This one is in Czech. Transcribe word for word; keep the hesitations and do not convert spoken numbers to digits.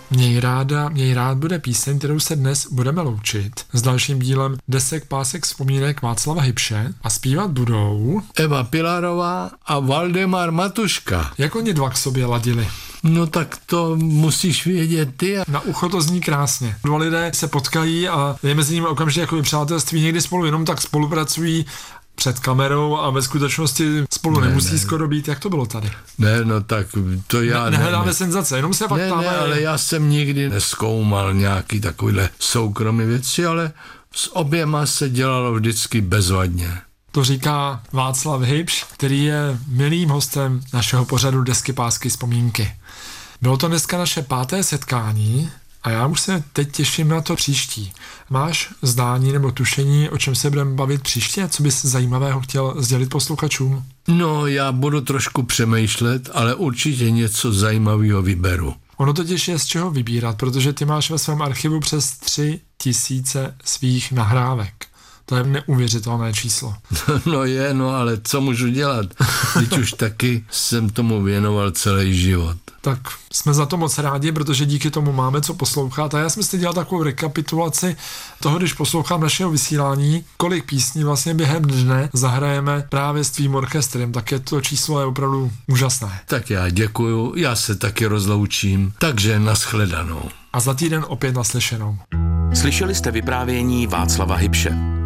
Měj ráda, měj rád bude píseň, kterou se dnes budeme loučit s dalším dílem Desek pásek vzpomínek Václava Hybše a zpívat budou Eva Pilarová a Valdemar Matuška. Jak oni dva k sobě ladili? No tak to musíš vědět ty. Na ucho to zní krásně. Dva lidé se potkají a je mezi nimi okamžitě jako přátelství, někdy spolu jenom tak spolupracují před kamerou a ve skutečnosti spolu ne, nemusí ne. skoro být. Jak to bylo tady? Ne, no tak to já ne, Nehledáme ne, senzace, jenom se fakt ne, ptáme. Ne, ale já jsem nikdy nezkoumal nějaký takovýhle soukromý věci, ale s oběma se dělalo vždycky bezvadně. To říká Václav Hybš, který je milým hostem našeho pořadu Desky pásky vzpomínky. Bylo to dneska naše páté setkání a já už se teď těším na to příští. Máš zdání nebo tušení, o čem se budeme bavit příště? Co bys zajímavého chtěl sdělit posluchačům? No, já budu trošku přemýšlet, ale určitě něco zajímavého vyberu. Ono totiž je z čeho vybírat, protože ty máš ve svém archivu přes tři tisíce svých nahrávek. To je neuvěřitelné číslo. No je, no ale co můžu dělat? Teď už taky jsem tomu věnoval celý život. Tak jsme za to moc rádi, protože díky tomu máme co poslouchat. A já jsem si dělal takovou rekapitulaci toho, když poslouchám našeho vysílání, kolik písní vlastně během dne zahrajeme právě s tvým orchestrem, tak je to číslo je opravdu úžasné. Tak já děkuju, já se taky rozloučím, takže nashledanou. A za týden opět naslyšenou. Slyšeli jste vyprávění Václava Hybše.